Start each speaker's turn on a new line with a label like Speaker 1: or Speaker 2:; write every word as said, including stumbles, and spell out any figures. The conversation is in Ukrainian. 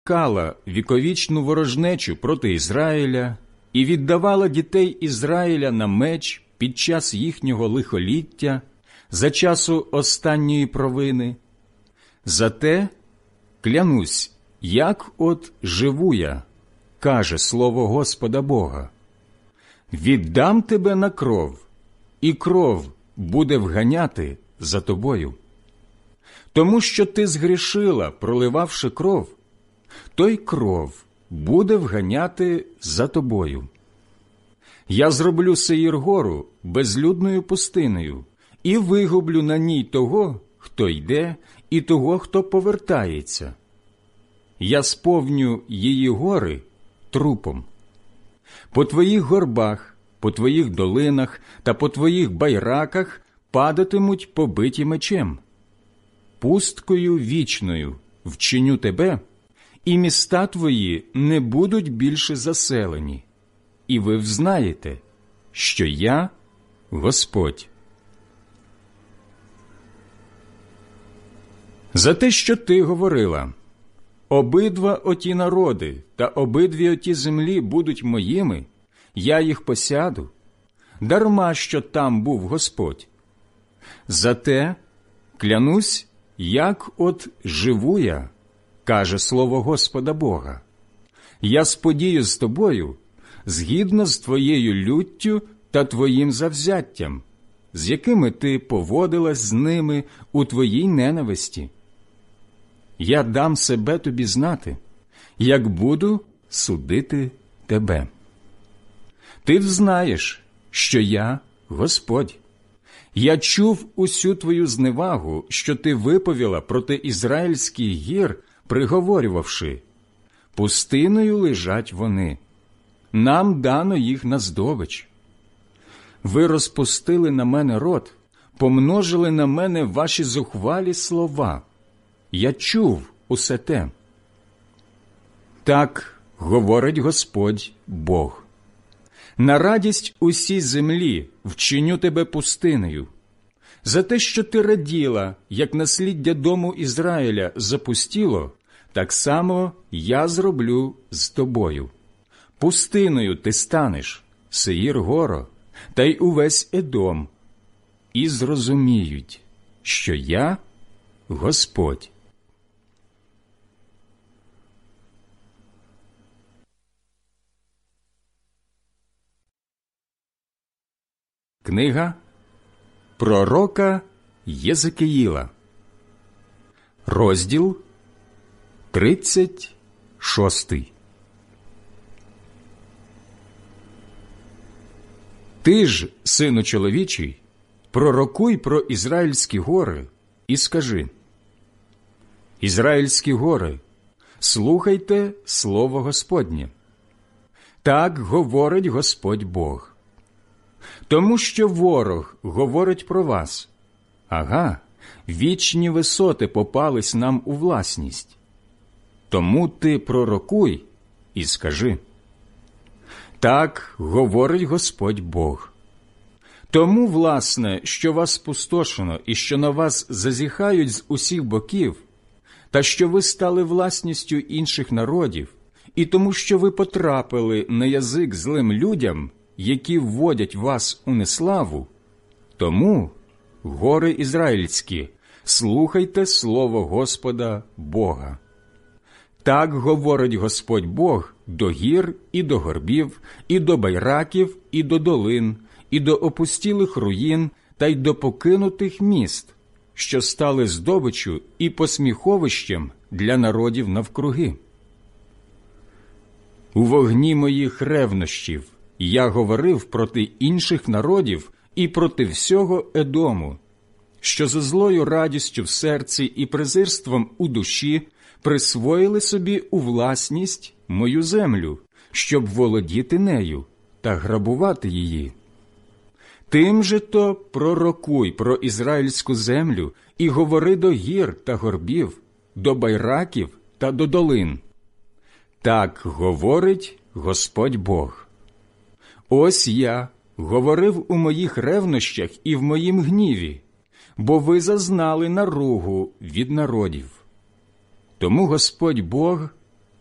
Speaker 1: кала віковічну ворожнечу проти Ізраїля і віддавала дітей Ізраїля на меч під час їхнього лихоліття, за часу останньої провини, зате, клянусь, як от живу я, каже слово Господа Бога, віддам тебе на кров, і кров буде вганяти за тобою. Тому що ти згрішила, проливавши кров, то й кров буде вганяти за тобою. Я зроблю Сеїр-гору безлюдною пустинею і вигублю на ній того, хто йде, і того, хто повертається. Я сповню її гори трупом. По твоїх горбах, по твоїх долинах та по твоїх байраках падатимуть побиті мечем. Пусткою вічною вчиню тебе, і міста твої не будуть більше заселені. І ви взнаєте, що я Господь. За те, що ти говорила, обидва оті народи та обидві оті землі будуть моїми, я їх посяду, дарма, що там був Господь. Зате, клянусь, як от живу я, каже слово Господа Бога, я сподію з тобою, згідно з твоєю люттю та твоїм завзяттям, з якими ти поводилась з ними у твоїй ненависті. Я дам себе тобі знати, як буду судити тебе. Ти взнаєш, що я Господь. Я чув усю твою зневагу, що ти виповіла проти ізраїльських гір, приговорювавши, пустиною лежать вони, нам дано їх на здобич. Ви розпустили на мене рот, помножили на мене ваші зухвалі слова. Я чув усе те. Так говорить Господь Бог. На радість усій землі вчиню тебе пустинею, за те, що ти раділа, як насліддя дому Ізраїля запустіло, так само я зроблю з тобою. Пустиною ти станеш, Сеїр-горо, та й увесь Едом, і зрозуміють, що я Господь. Книга пророка Єзекіїла, розділ тридцять шостий. Ти ж, сину чоловічий, пророкуй про Ізраїльські гори і скажи: Ізраїльські гори, слухайте слово Господнє. Так говорить Господь Бог. Тому що ворог говорить про вас: ага, вічні висоти попались нам у власність. Тому ти пророкуй і скажи: так говорить Господь Бог. Тому, власне, що вас спустошено і що на вас зазіхають з усіх боків, та що ви стали власністю інших народів, і тому, що ви потрапили на язик злим людям, які вводять вас у неславу, тому, гори ізраїльські, слухайте слово Господа Бога. Так говорить Господь Бог до гір і до горбів, і до байраків, і до долин, і до опустілих руїн, та й до покинутих міст, що стали здобиччю і посміховищем для народів навкруги. У вогні моїх ревнощів я говорив проти інших народів і проти всього Едому, що за злою радістю в серці і презирством у душі присвоїли собі у власність мою землю, щоб володіти нею та грабувати її. Тим же то пророкуй про ізраїльську землю і говори до гір та горбів, до байраків та до долин. Так говорить Господь Бог. Ось я говорив у моїх ревнощах і в моїм гніві, бо ви зазнали наругу від народів. Тому Господь Бог